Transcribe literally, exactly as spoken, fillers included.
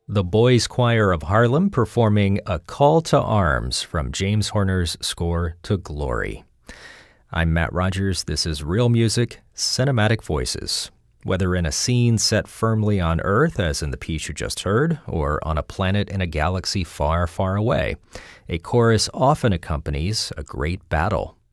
The Boys Choir of Harlem performing A Call to Arms from James Horner's score to Glory. I'm Matt Rogers. This is Real Music, Cinematic Voices. Whether in a scene set firmly on Earth, as in the piece you just heard, or on a planet in a galaxy far, far away, a chorus often accompanies a great battle.